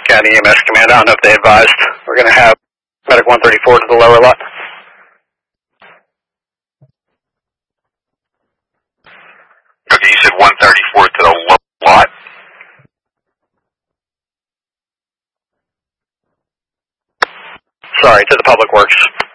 County EMS Command. I don't know if they advised. We're going to have Medic 134 to the lower lot. Okay, you said 134 to the lower lot? Sorry, to the Public Works.